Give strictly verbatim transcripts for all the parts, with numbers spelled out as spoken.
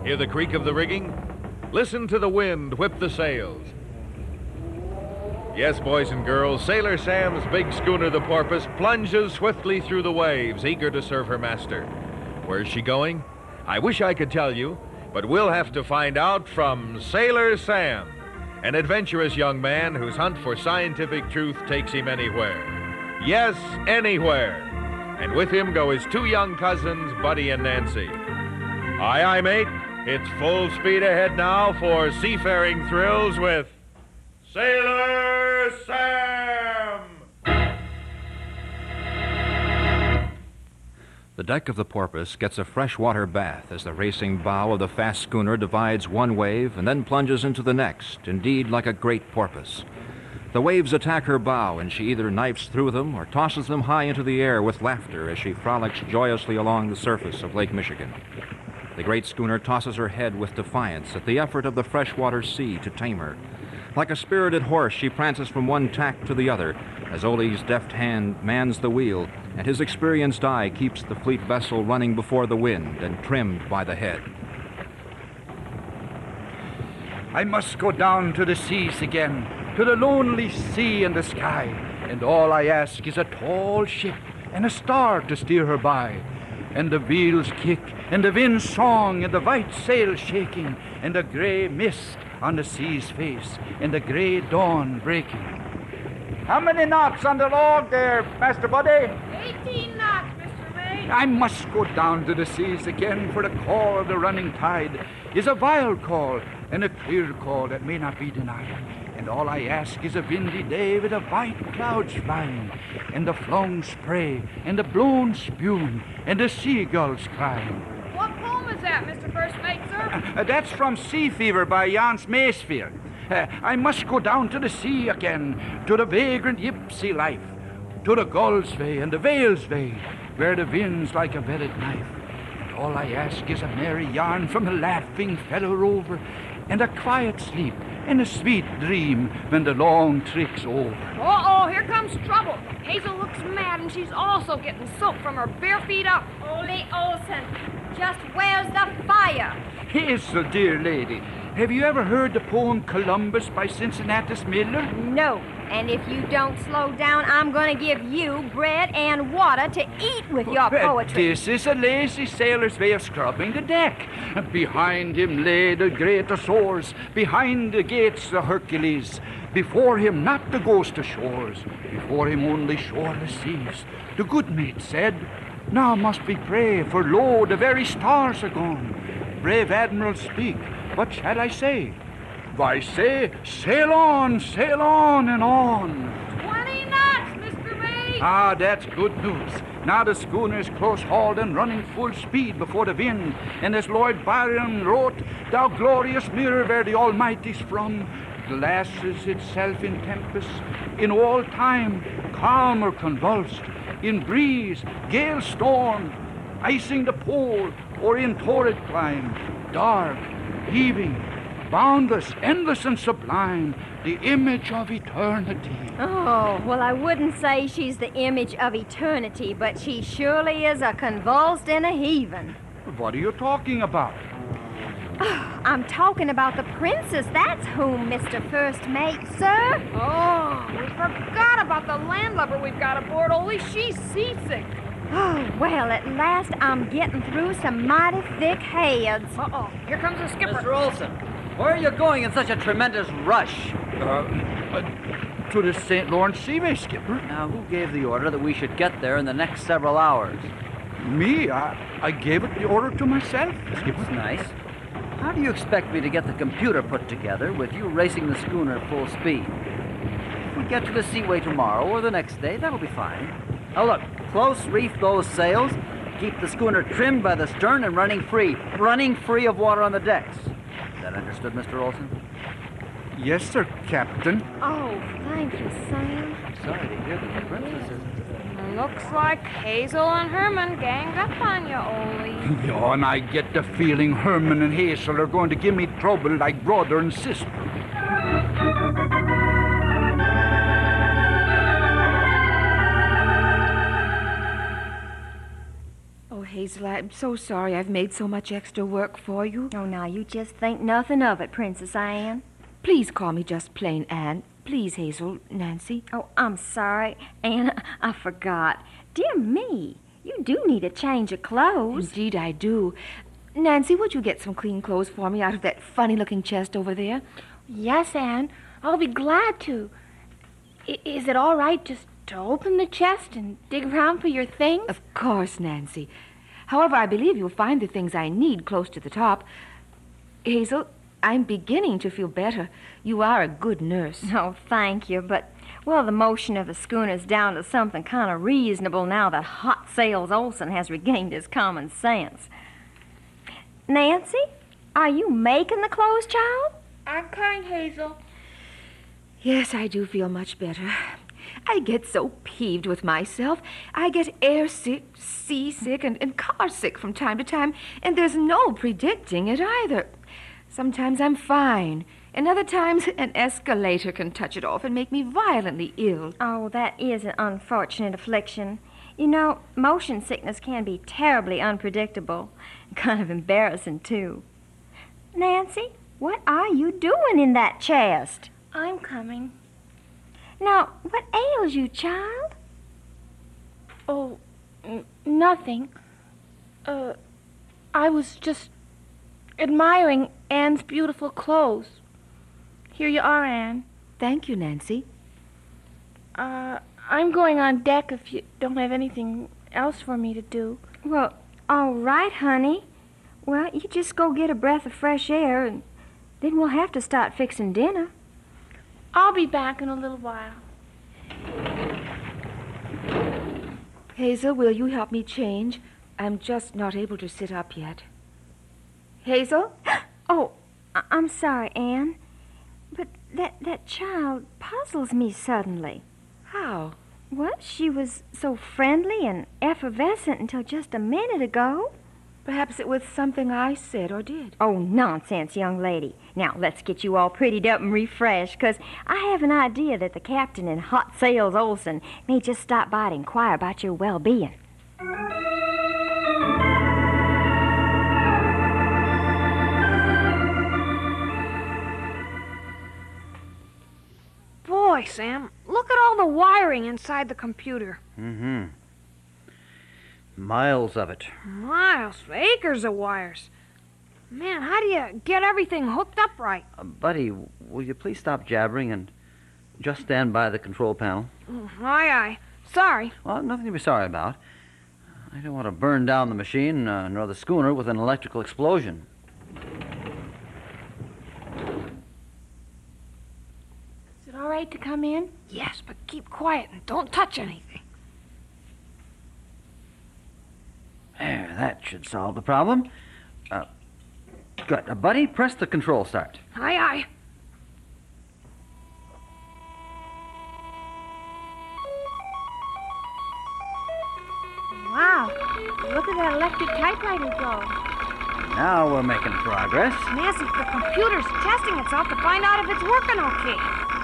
Hear the creak of the rigging? Listen to the wind whip the sails. Yes, boys and girls, Sailor Sam's big schooner, the Porpoise, plunges swiftly through the waves, eager to serve her master. Where's she going? I wish I could tell you, but we'll have to find out from Sailor Sam, an adventurous young man whose hunt for scientific truth takes him anywhere. Yes, anywhere. And with him go his two young cousins, Buddy and Nancy. Aye, aye, mate. It's full speed ahead now for seafaring thrills with Sailor Sam! The deck of the Porpoise gets a freshwater bath as the racing bow of the fast schooner divides one wave and then plunges into the next, indeed like a great porpoise. The waves attack her bow, and she either knifes through them or tosses them high into the air with laughter as she frolics joyously along the surface of Lake Michigan. The great schooner tosses her head with defiance at the effort of the freshwater sea to tame her. Like a spirited horse, she prances from one tack to the other as Ole's deft hand mans the wheel, and his experienced eye keeps the fleet vessel running before the wind and trimmed by the head. I must go down to the seas again, to the lonely sea and the sky, and all I ask is a tall ship and a star to steer her by, and the wheels kick, and the wind song, and the white sail shaking, and the gray mist on the sea's face, and the gray dawn breaking. How many knots on the log there, Master Buddy? Eighteen knots, Mister Mate. I must go down to the seas again, for the call of the running tide is a wild call, and a clear call that may not be denied. And all I ask is a windy day with the white clouds flying, and the flung spray, and the blown spume, and the seagulls crying. What poem is that, Mister First Mate, sir? Uh, that's from Sea Fever by Jans Masefield. Uh, I must go down to the sea again, to the vagrant gypsy life, to the Gull's Way and the Whale's Way, where the wind's like a whetted knife. And all I ask is a merry yarn from the laughing fellow rover, and a quiet sleep, and a sweet dream when the long trick's over. Uh-oh, here comes trouble. Hazel looks mad, and she's also getting soaked from her bare feet up. Ole Olsen, just where's the fire? Hazel, dear lady, have you ever heard the poem Columbus by Cincinnatus Miller? No, and if you don't slow down, I'm going to give you bread and water to eat with your Well, poetry. This is a lazy sailor's way of scrubbing the deck. Behind him lay the great Azores, behind the gates the Hercules. Before him not the ghost of shores, before him only shoreless seas. The good mate said, now must we pray, for lo, the very stars are gone. Brave admiral, speak, what shall I say? Why, say, sail on, sail on and on. Twenty knots, Mister Mate. Ah, that's good news. Now the schooner is close hauled and running full speed before the wind. And as Lord Byron wrote, thou glorious mirror where the Almighty's from, glasses itself in tempest, in all time, calm or convulsed, in breeze, gale storm, icing the pole, or in torrid clime, dark, heaving, boundless, endless, and sublime, the image of eternity. Oh, well, I wouldn't say she's the image of eternity, but she surely is a convulsed and a heaving. What are you talking about? Oh, I'm talking about the princess. That's whom, Mister First Mate, sir. Oh, we forgot about the landlubber we've got aboard, Ole. She's seasick. Oh, well, at last I'm getting through some mighty thick heads. Uh-oh, here comes the skipper. Mister Olson, where are you going in such a tremendous rush? Uh, uh, to the Saint Lawrence Seaway, Skipper. Now, who gave the order that we should get there in the next several hours? Me? I, I gave it the order to myself, Skipper. That's nice. How do you expect me to get the computer put together with you racing the schooner at full speed? If we get to the Seaway tomorrow or the next day, that'll be fine. Now look, close reef those sails, keep the schooner trimmed by the stern and running free. Running free of water on the decks. Is that understood, Mister Olson? Yes, sir, Captain. Oh, thank you, Sam. I'm sorry to hear that the princess is... Looks like Hazel and Herman ganged up on you, Ole. Yeah, and I get the feeling Herman and Hazel are going to give me trouble like brother and sister. Oh, Hazel. Hazel. I'm so sorry I've made so much extra work for you. Oh, now, you just think nothing of it, Princess Anne. Please call me just plain Anne. Please, Hazel, Nancy. Oh, I'm sorry, Anne. I forgot. Dear me, you do need a change of clothes. Indeed, I do. Nancy, would you get some clean clothes for me out of that funny-looking chest over there? Yes, Anne. I'll be glad to. I- is it all right just to open the chest and dig around for your things? Of course, Nancy. However, I believe you'll find the things I need close to the top. Hazel, I'm beginning to feel better. You are a good nurse. Oh, thank you, but, well, the motion of the schooner's down to something kind of reasonable now that Hot Sails Olson has regained his common sense. Nancy, are you making the clothes, child? I'm kind, Hazel. Yes, I do feel much better. I get so peeved with myself. I get airsick, seasick, and, and car-sick from time to time, and there's no predicting it either. Sometimes I'm fine, and other times an escalator can touch it off and make me violently ill. Oh, that is an unfortunate affliction. You know, motion sickness can be terribly unpredictable. Kind of embarrassing, too. Nancy, what are you doing in that chest? I'm coming. Now, what ails you, child? Oh, n- nothing. Uh, I was just admiring Anne's beautiful clothes. Here you are, Anne. Thank you, Nancy. Uh, I'm going on deck if you don't have anything else for me to do. Well, all right, honey. Well, you just go get a breath of fresh air, and then we'll have to start fixing dinner. I'll be back in a little while. Hazel, will you help me change? I'm just not able to sit up yet. Hazel? Oh, I- I'm sorry, Anne. But that, that child puzzles me suddenly. How? Well, she was so friendly and effervescent until just a minute ago. Perhaps it was something I said or did. Oh, nonsense, young lady. Now, let's get you all prettied up and refreshed, because I have an idea that the captain in Hot Sails Olson may just stop by to inquire about your well-being. Boy, Sam, look at all the wiring inside the computer. Mm-hmm. Miles of it. Miles, acres of wires. Man, how do you get everything hooked up right? Uh, buddy, will you please stop jabbering and just stand by the control panel? Oh, aye, aye. Sorry. Well, nothing to be sorry about. I don't want to burn down the machine uh, nor the schooner with an electrical explosion. Is it all right to come in? Yes, but keep quiet and don't touch anything. There, that should solve the problem. Uh, good. Uh, buddy, press the control start. Aye, aye. Wow. Look at that electric typewriter go. Now we're making progress. Nancy, the computer's testing itself to find out if it's working okay.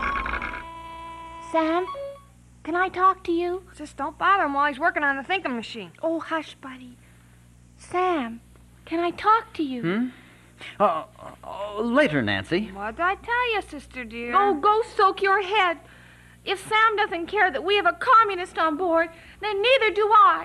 Sam, can I talk to you? Just don't bother him while he's working on the thinking machine. Oh, hush, buddy. Sam, can I talk to you? Hmm? Uh, uh, later, Nancy. What'd I tell you, sister dear? Oh, go soak your head. If Sam doesn't care that we have a communist on board, then neither do I.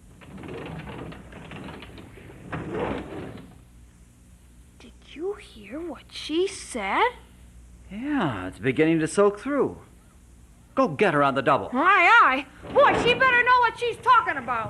Did you hear what she said? Yeah, it's beginning to soak through. Go get her on the double. Aye, aye. Boy, she better know what she's talking about.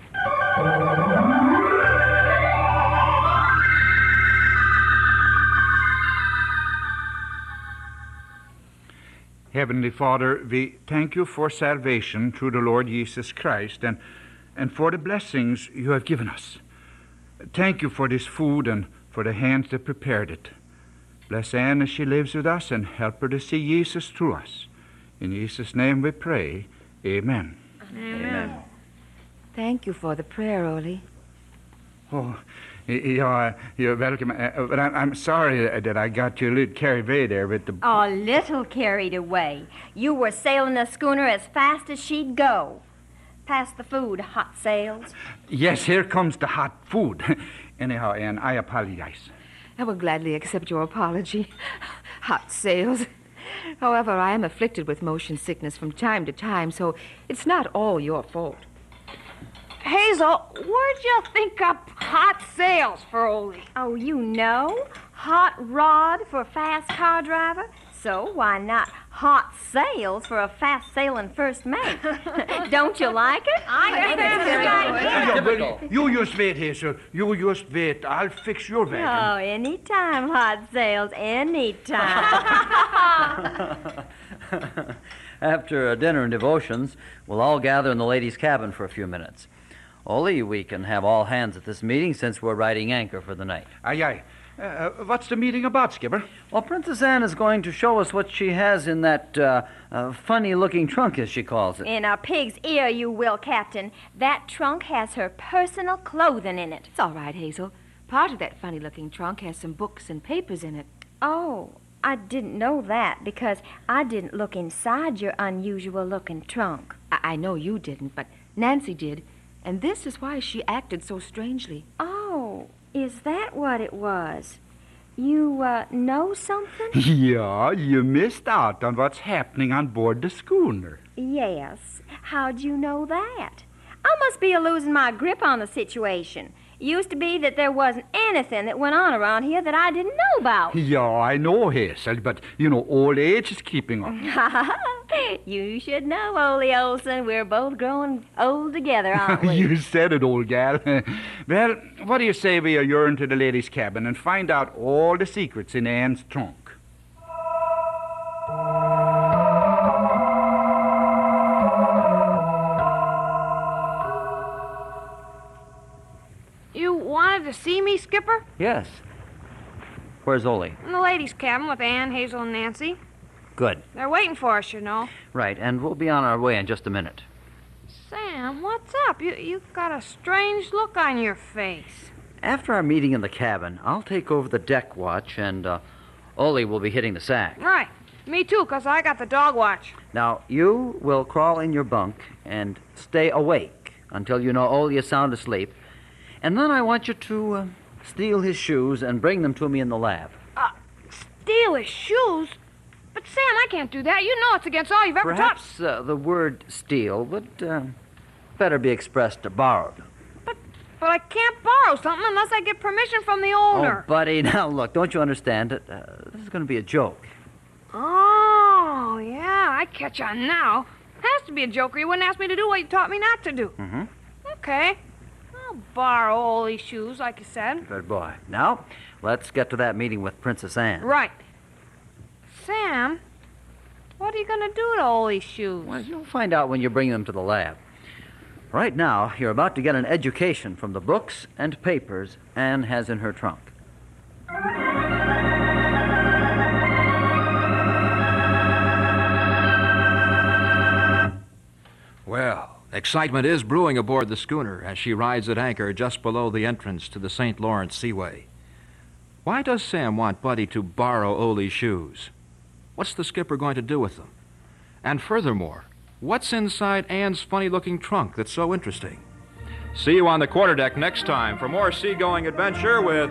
Heavenly Father, we thank you for salvation through the Lord Jesus Christ and, and for the blessings you have given us. Thank you for this food and for the hands that prepared it. Bless Anne as she lives with us and help her to see Jesus through us. In Jesus' name we pray. Amen. Amen. Thank you for the prayer, Ole. Oh, you're, you're welcome. Uh, but I'm, I'm sorry that I got you a little carried away there with the... A little carried away. You were sailing the schooner as fast as she'd go. Pass the food, Hot Sails. Yes, here comes the hot food. Anyhow, Anne, I apologize. I will gladly accept your apology. Hot Sails. However, I am afflicted with motion sickness from time to time, so it's not all your fault. Hazel, where'd you think up Hot Sails for Ole? Oh, you know? Hot rod for a fast car driver. So why not Hot Sails for a fast-sailing first mate? Don't you like it? I think that's a good idea. Well, you just wait, Hazel. You just wait. I'll fix your wagon. Oh, anytime, Hot Sails, anytime. After uh, dinner and devotions, we'll all gather in the ladies' cabin for a few minutes. Ole, we can have all hands at this meeting since we're riding anchor for the night. Aye, aye. Uh, what's the meeting about, Skipper? Well, Princess Anne is going to show us what she has in that uh, uh, funny-looking trunk, as she calls it. In a pig's ear, you will, Captain. That trunk has her personal clothing in it. It's all right, Hazel. Part of that funny-looking trunk has some books and papers in it. Oh, I didn't know that because I didn't look inside your unusual-looking trunk. I-, I know you didn't, but Nancy did. And this is why she acted so strangely. Oh, is that what it was? You, uh, know something? Yeah, you missed out on what's happening on board the schooner. Yes. How'd you know that? I must be a losing my grip on the situation. Used to be that there wasn't anything that went on around here that I didn't know about. Yeah, I know, Hazel, but, you know, old age is keeping up. You should know, Ole Olson. We're both growing old together, aren't we? You said it, old gal. Well, what do you say we adjourn to the ladies' cabin and find out all the secrets in Anne's trunk? You wanted to see me, Skipper? Yes. Where's Ole? In the ladies' cabin with Anne, Hazel, and Nancy. Good. They're waiting for us, you know. Right, and we'll be on our way in just a minute. Sam, what's up? You, you've got a strange look on your face. After our meeting in the cabin, I'll take over the deck watch, and uh, Ole will be hitting the sack. Right. Me too, 'cause I got the dog watch. Now, you will crawl in your bunk and stay awake until you know Ole is sound asleep. And then I want you to uh, steal his shoes and bring them to me in the lab. Uh, steal his shoes? But, Sam, I can't do that. You know it's against all you've ever taught. Perhaps uh, the word steal would uh, better be expressed to borrowed. But, but I can't borrow something unless I get permission from the owner. Oh, buddy, now look, don't you understand it? Uh, this is going to be a joke. Oh, yeah, I catch on now. Has to be a joke or you wouldn't ask me to do what you taught me not to do. Mm-hmm. Okay. I'll borrow all these shoes, like you said. Good boy. Now, let's get to that meeting with Princess Anne. Right. Sam, what are you going to do to all these shoes? Well, you'll find out when you bring them to the lab. Right now, you're about to get an education from the books and papers Anne has in her trunk. Well, excitement is brewing aboard the schooner as she rides at anchor just below the entrance to the Saint Lawrence Seaway. Why does Sam want Buddy to borrow Ole's shoes? What's the skipper going to do with them? And furthermore, what's inside Anne's funny-looking trunk that's so interesting? See you on the quarterdeck next time for more seagoing adventure with